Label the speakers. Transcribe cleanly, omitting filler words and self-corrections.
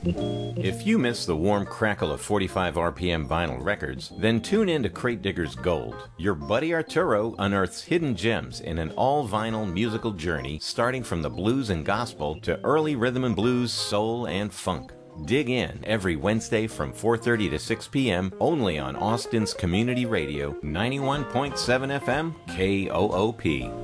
Speaker 1: If you miss the warm crackle of 45 RPM vinyl records, then tune in to Crate Diggers Gold. Your buddy Arturo unearths hidden gems in an all-vinyl musical journey starting from the blues and gospel to early rhythm and blues, soul, and funk. Dig in every Wednesday from 4:30 to 6 p.m. only on Austin's Community Radio, 91.7 FM, KOOP.